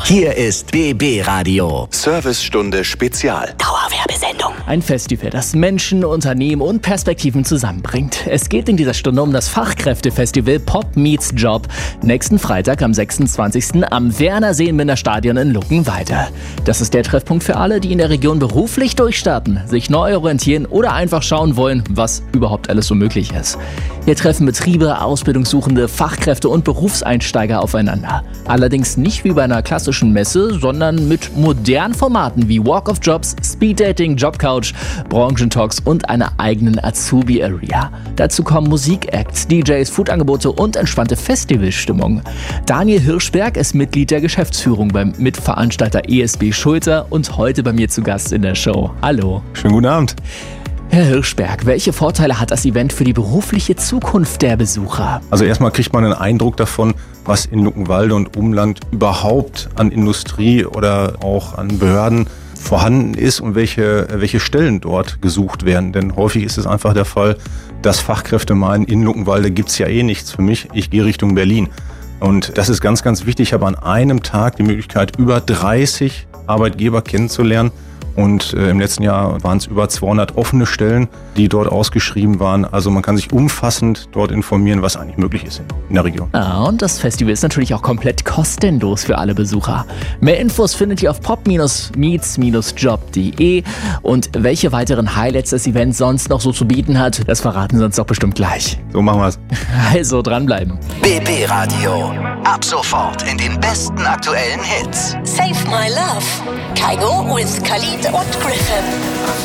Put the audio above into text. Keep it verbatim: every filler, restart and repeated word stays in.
Hier ist B B Radio. Servicestunde Spezial. Dauerwerbesendung. Ein Festival, das Menschen, Unternehmen und Perspektiven zusammenbringt. Es geht in dieser Stunde um das Fachkräftefestival Pop Meets Job. Nächsten Freitag am sechsundzwanzigsten am Werner-Seenbinder-Stadion in Luckenwalde. Das ist der Treffpunkt für alle, die in der Region beruflich durchstarten, sich neu orientieren oder einfach schauen wollen, was überhaupt alles so möglich ist. Hier treffen Betriebe, Ausbildungssuchende, Fachkräfte und Berufseinsteiger aufeinander. Allerdings nicht wie bei einer klassischen Messe, sondern mit modernen Formaten wie Walk of Jobs, Speed Dating, Jobcouch, Branchentalks und einer eigenen Azubi-Area. Dazu kommen Musikacts, D Js, Foodangebote und entspannte Festivalstimmung. Daniel Hirschberg ist Mitglied der Geschäftsführung beim Mitveranstalter E S B Schulter und heute bei mir zu Gast in der Show. Hallo. Schönen guten Abend. Herr Hirschberg, welche Vorteile hat das Event für die berufliche Zukunft der Besucher? Also erstmal kriegt man einen Eindruck davon, was in Luckenwalde und Umland überhaupt an Industrie oder auch an Behörden vorhanden ist und welche, welche Stellen dort gesucht werden. Denn häufig ist es einfach der Fall, dass Fachkräfte meinen, in Luckenwalde gibt's ja eh nichts für mich, ich gehe Richtung Berlin. Und das ist ganz, ganz wichtig. Ich habe an einem Tag die Möglichkeit, über dreißig Arbeitgeber kennenzulernen. Und äh, im letzten Jahr waren es über zweihundert offene Stellen, die dort ausgeschrieben waren. Also man kann sich umfassend dort informieren, was eigentlich möglich ist in, in der Region. Ah, und das Festival ist natürlich auch komplett kostenlos für alle Besucher. Mehr Infos findet ihr auf pop Bindestrich meets job punkt de. Und welche weiteren Highlights das Event sonst noch so zu bieten hat, das verraten sie uns doch bestimmt gleich. So machen wir es. Also dranbleiben. B B Radio. Ab sofort in den besten aktuellen Hits. Save My Love. Kaigo with Khalid und Griffin.